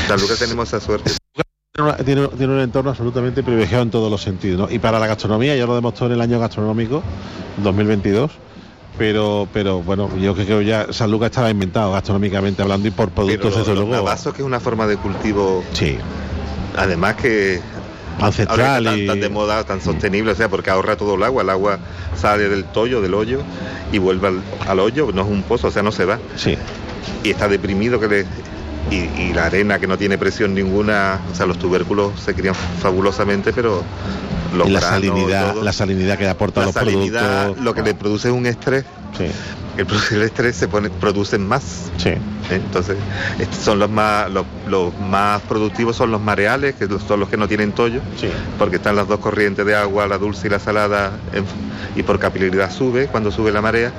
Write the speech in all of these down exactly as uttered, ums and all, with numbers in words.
Sanlúcar tenemos esa suerte. Tiene, tiene un entorno absolutamente privilegiado en todos los sentidos, ¿no? Y para la gastronomía, ya lo demostró en el año gastronómico dos mil veintidós, pero pero bueno, yo creo que ya Sanlúcar estaba inventado gastronómicamente hablando y por productos, desde luego. Los navazos, que es una forma de cultivo, sí, además que ancestral tan, y tan de moda, tan sostenible, o sea, porque ahorra todo el agua, el agua sale del tollo, del hoyo y vuelve al, al hoyo, no es un pozo, o sea, no se va. Sí. Y está deprimido que le Y, y la arena, que no tiene presión ninguna, o sea, los tubérculos se crían fabulosamente, pero los y la granos, salinidad, todo, la salinidad que aporta la los salinidad, productos, lo que le produce es un estrés. Sí. El, el estrés se pone, producen más. Sí. Entonces, estos son los más los, los más productivos son los mareales, que son los que no tienen tollo, sí, porque están las dos corrientes de agua, la dulce y la salada, en, y por capilaridad sube cuando sube la marea.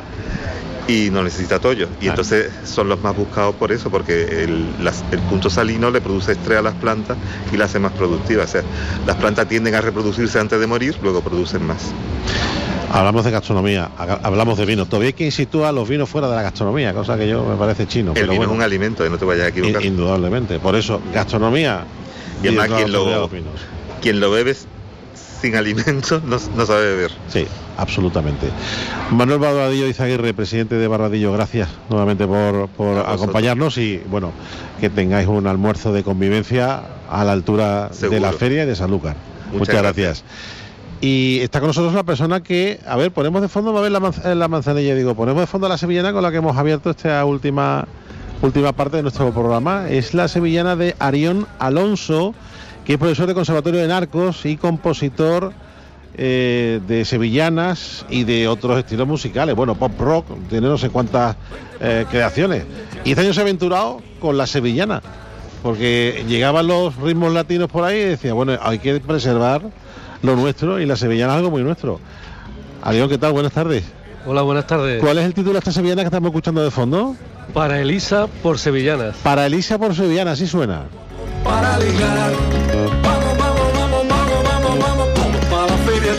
Y no necesita tollo, y ah. entonces son los más buscados por eso, porque el, las, el punto salino le produce estrés a las plantas y las hace más productivas. O sea, las plantas tienden a reproducirse antes de morir, luego producen más. Hablamos de gastronomía, hablamos de vino. Todavía hay quien sitúa los vinos fuera de la gastronomía, cosa que yo me parece chino. El pero vino bueno, es un alimento, no te vayas a equivocar. Indudablemente, por eso, gastronomía. Y además quien lo, quien lo bebe sin alimentos no, no sabe beber. Sí, absolutamente. Manuel Barbadillo Izaguirre, presidente de Barbadillo, gracias nuevamente por, por acompañarnos y bueno, que tengáis un almuerzo de convivencia a la altura Seguro. de la feria de Sanlúcar. Muchas, Muchas gracias. gracias. Y está con nosotros una persona que, a ver, ponemos de fondo, va a ver la, manz la manzanilla, digo, ponemos de fondo la sevillana con la que hemos abierto esta última, última parte de nuestro programa. Es la sevillana de Arión Alonso, que es profesor de Conservatorio de Narcos y compositor eh, de sevillanas y de otros estilos musicales. Bueno, pop rock, tiene no sé cuántas eh, creaciones. Y este año se ha aventurado con la sevillana, porque llegaban los ritmos latinos por ahí y decía, bueno, hay que preservar lo nuestro y la sevillana es algo muy nuestro. Adiós, ¿qué tal? Buenas tardes. Hola, buenas tardes. ¿Cuál es el título de esta sevillana que estamos escuchando de fondo? Para Elisa por sevillanas. Para Elisa por sevillanas, así suena. Para ligar, vamos, vamos, vamos, vamos, vamos, vamos, vamos para la feria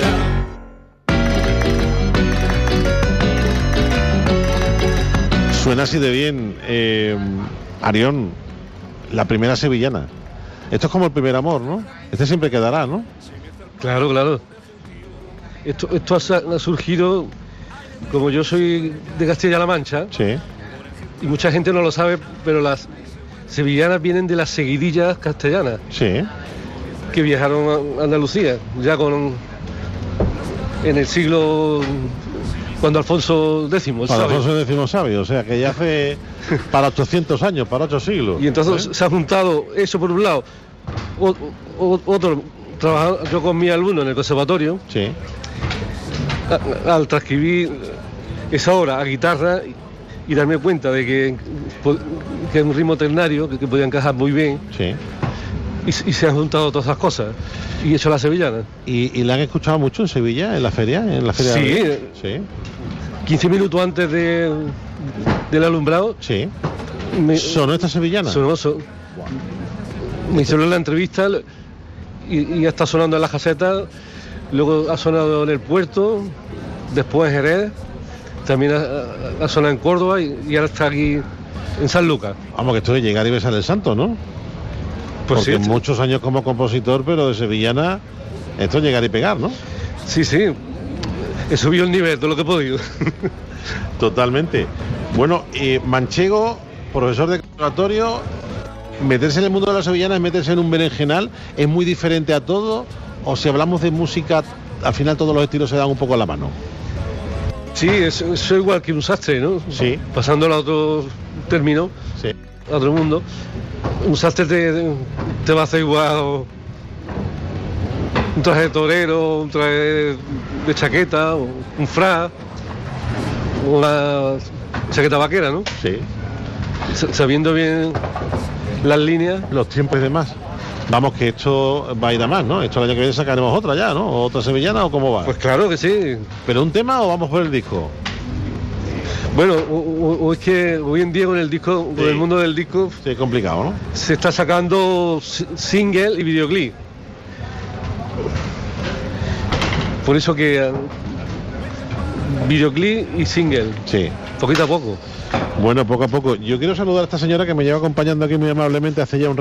ya. Suena así de bien, eh, Arión, la primera sevillana. Esto es como el primer amor, ¿no? Este siempre quedará, ¿no? Claro, claro. Esto, esto ha, ha surgido, como yo soy de Castilla-La Mancha, sí, y mucha gente no lo sabe, pero las sevillanas vienen de las seguidillas castellanas, sí, que viajaron a Andalucía, ya con en el siglo, cuando Alfonso décimo, el para sabio. Alfonso décimo sabio, o sea que ya hace para ochocientos años, para ocho siglos. Y entonces ¿eh? se ha juntado eso por un lado, o, o, otro, trabajando yo con mi alumno en el conservatorio, sí, a, al transcribir esa obra a guitarra y darme cuenta de que, que es un ritmo ternario que, que podía encajar muy bien, sí, y, y se han juntado todas esas cosas y hecho la sevillana. ¿Y, y la han escuchado mucho en Sevilla, en la feria? En la feria sí, de... sí, quince minutos antes de, del alumbrado. Sí. Me, ¿sonó esta sevillana? Sonó, son, me hicieron la entrevista y, y ya está sonando en la caseta, luego ha sonado en el puerto, después en Jerez, también ha, ha sonado en Córdoba y, y ahora está aquí en Sanlúcar. Vamos, que esto de llegar y besar el santo, ¿no? Pues porque sí, muchos años como compositor, pero de sevillana, esto es llegar y pegar, ¿no? Sí, sí, he subido el nivel, todo lo que he podido. Totalmente. Bueno, eh, Manchego, profesor de conservatorio, meterse en el mundo de la sevillana es meterse en un berenjenal, es muy diferente a todo, o si hablamos de música, al final todos los estilos se dan un poco a la mano. Sí, es, es igual que un sastre, ¿no? Sí. Pasándolo a otro término, sí, a otro mundo. Un sastre te, te va a hacer igual un traje de torero, un traje de chaqueta, un frac, una chaqueta vaquera, ¿no? Sí. Sabiendo bien las líneas. Los tiempos y demás. Vamos, que esto va a ir a más, ¿no? Esto el año que viene sacaremos otra ya, ¿no? ¿Otra sevillana o cómo va? Pues claro que sí. ¿Pero un tema o vamos por el disco? Bueno, o, o, o es que hoy en día con el disco, sí, con el mundo del disco... Sí, es complicado, ¿no? Se está sacando single y videoclip. Por eso que... Uh, videoclip y single. Sí. Poquito a poco. Bueno, poco a poco. Yo quiero saludar a esta señora que me lleva acompañando aquí muy amablemente hace ya un